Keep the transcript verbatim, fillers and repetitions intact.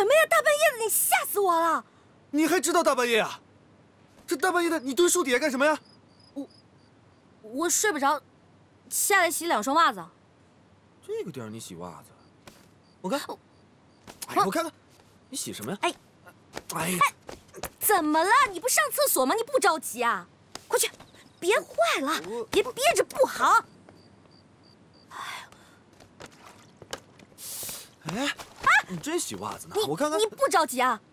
什么呀？大半夜的，你吓死我了！ 你还知道大半夜啊？这大半夜的，你蹲树底下干什么呀？ 我我睡不着，下来洗两双袜子。 这个地儿你洗袜子？我看， 我哎，我看看，你洗什么呀？ 哎， 哎呀， 怎么了？你不上厕所吗？你不着急啊？快去，别坏了，别憋着不好。 哎，你真洗袜子呢？ 你我看看。 你不着急啊？